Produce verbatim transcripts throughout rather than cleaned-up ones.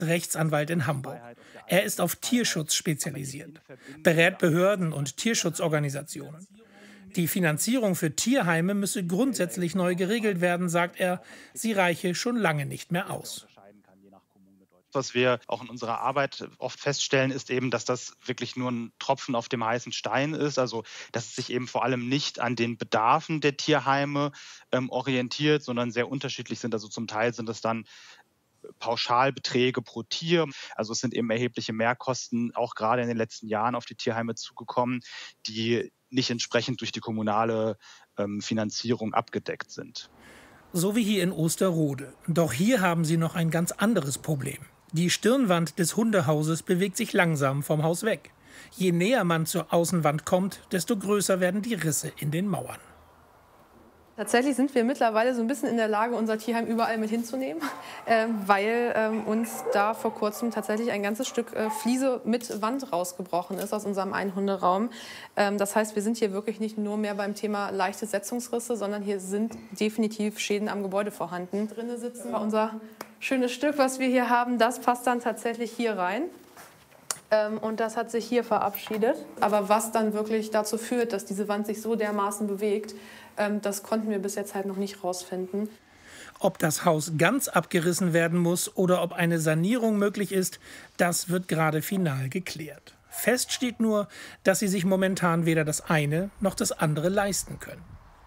Rechtsanwalt in Hamburg. Er ist auf Tierschutz spezialisiert, berät Behörden und Tierschutzorganisationen. Die Finanzierung für Tierheime müsse grundsätzlich neu geregelt werden, sagt er. Sie reiche schon lange nicht mehr aus. Was wir auch in unserer Arbeit oft feststellen, ist eben, dass das wirklich nur ein Tropfen auf dem heißen Stein ist. Also, dass es sich eben vor allem nicht an den Bedarfen der Tierheime ähm, orientiert, sondern sehr unterschiedlich sind. Also zum Teil sind es dann Pauschalbeträge pro Tier. Also es sind eben erhebliche Mehrkosten, auch gerade in den letzten Jahren auf die Tierheime zugekommen, die nicht entsprechend durch die kommunale ähm, Finanzierung abgedeckt sind. So wie hier in Osterrode. Doch hier haben sie noch ein ganz anderes Problem. Die Stirnwand des Hundehauses bewegt sich langsam vom Haus weg. Je näher man zur Außenwand kommt, desto größer werden die Risse in den Mauern. Tatsächlich sind wir mittlerweile so ein bisschen in der Lage, unser Tierheim überall mit hinzunehmen, äh, weil ähm, uns da vor kurzem tatsächlich ein ganzes Stück äh, Fliese mit Wand rausgebrochen ist aus unserem Einhunderaum. Ähm, das heißt, wir sind hier wirklich nicht nur mehr beim Thema leichte Setzungsrisse, sondern hier sind definitiv Schäden am Gebäude vorhanden. Drinnen sitzen unser schönes Stück, was wir hier haben, das passt dann tatsächlich hier rein. Ähm, und das hat sich hier verabschiedet. Aber was dann wirklich dazu führt, dass diese Wand sich so dermaßen bewegt, ähm, das konnten wir bis jetzt halt noch nicht rausfinden. Ob das Haus ganz abgerissen werden muss oder ob eine Sanierung möglich ist, das wird gerade final geklärt. Fest steht nur, dass sie sich momentan weder das eine noch das andere leisten können.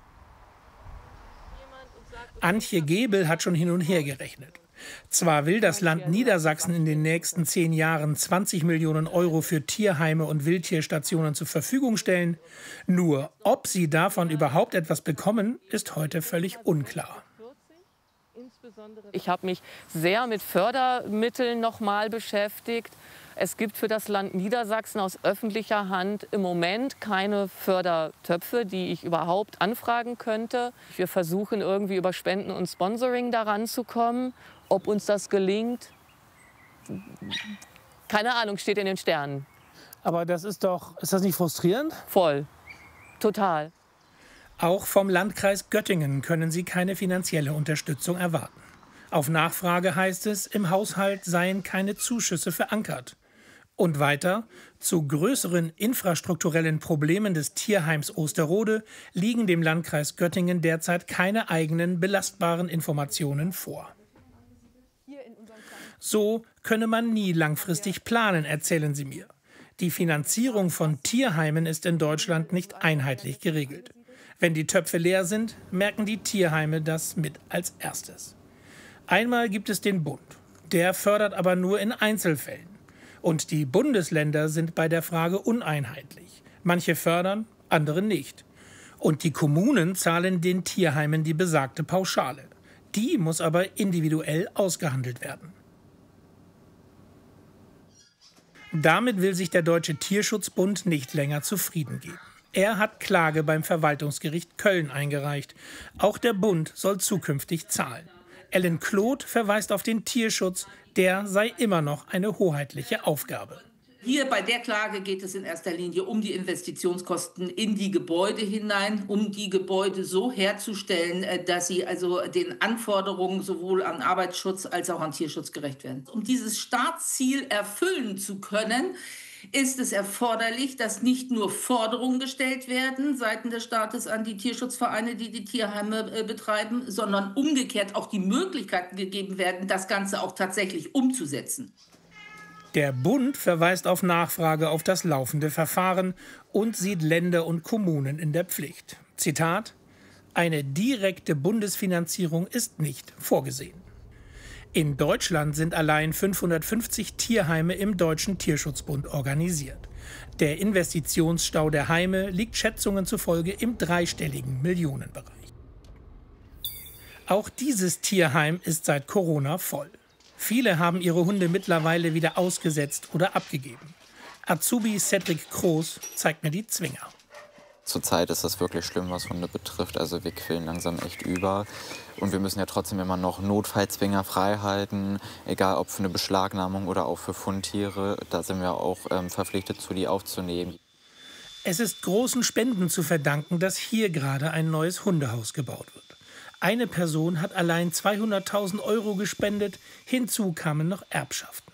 Antje Gebel hat schon hin und her gerechnet. Zwar will das Land Niedersachsen in den nächsten zehn Jahren zwanzig Millionen Euro für Tierheime und Wildtierstationen zur Verfügung stellen, nur ob sie davon überhaupt etwas bekommen, ist heute völlig unklar. Ich habe mich sehr mit Fördermitteln noch mal beschäftigt. Es gibt für das Land Niedersachsen aus öffentlicher Hand im Moment keine Fördertöpfe, die ich überhaupt anfragen könnte. Wir versuchen irgendwie über Spenden und Sponsoring daran zu kommen. Ob uns das gelingt, keine Ahnung, steht in den Sternen. Aber das ist doch, ist das nicht frustrierend? Voll, total. Auch vom Landkreis Göttingen können sie keine finanzielle Unterstützung erwarten. Auf Nachfrage heißt es, im Haushalt seien keine Zuschüsse verankert. Und weiter, zu größeren infrastrukturellen Problemen des Tierheims Osterrode liegen dem Landkreis Göttingen derzeit keine eigenen belastbaren Informationen vor. So könne man nie langfristig planen, erzählen sie mir. Die Finanzierung von Tierheimen ist in Deutschland nicht einheitlich geregelt. Wenn die Töpfe leer sind, merken die Tierheime das mit als erstes. Einmal gibt es den Bund. Der fördert aber nur in Einzelfällen. Und die Bundesländer sind bei der Frage uneinheitlich. Manche fördern, andere nicht. Und die Kommunen zahlen den Tierheimen die besagte Pauschale. Die muss aber individuell ausgehandelt werden. Damit will sich der Deutsche Tierschutzbund nicht länger zufrieden geben. Er hat Klage beim Verwaltungsgericht Köln eingereicht. Auch der Bund soll zukünftig zahlen. Ellen Kloth verweist auf den Tierschutz, der sei immer noch eine hoheitliche Aufgabe. Hier bei der Klage geht es in erster Linie um die Investitionskosten in die Gebäude hinein, um die Gebäude so herzustellen, dass sie also den Anforderungen sowohl an Arbeitsschutz als auch an Tierschutz gerecht werden. Um dieses Staatsziel erfüllen zu können, ist es erforderlich, dass nicht nur Forderungen gestellt werden seitens des Staates an die Tierschutzvereine, die die Tierheime äh, betreiben, sondern umgekehrt auch die Möglichkeiten gegeben werden, das Ganze auch tatsächlich umzusetzen. Der Bund verweist auf Nachfrage auf das laufende Verfahren und sieht Länder und Kommunen in der Pflicht. Zitat: Eine direkte Bundesfinanzierung ist nicht vorgesehen. In Deutschland sind allein fünfhundertfünfzig Tierheime im Deutschen Tierschutzbund organisiert. Der Investitionsstau der Heime liegt Schätzungen zufolge im dreistelligen Millionenbereich. Auch dieses Tierheim ist seit Corona voll. Viele haben ihre Hunde mittlerweile wieder ausgesetzt oder abgegeben. Azubi Cedric Kroos zeigt mir die Zwinger. Zurzeit ist das wirklich schlimm, was Hunde betrifft. Also wir quillen langsam echt über. Und wir müssen ja trotzdem immer noch Notfallzwinger frei halten, egal ob für eine Beschlagnahmung oder auch für Fundtiere. Da sind wir auch ähm, verpflichtet, zu die aufzunehmen. Es ist großen Spenden zu verdanken, dass hier gerade ein neues Hundehaus gebaut wird. Eine Person hat allein zweihunderttausend Euro gespendet, hinzu kamen noch Erbschaften.